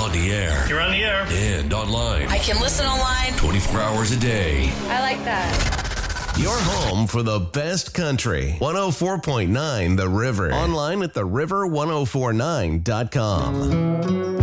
On the air. You're on the air. And online. I can listen online 24 hours a day. I like that. Your home for the best country. 104.9 The River. Online at theriver1049.com.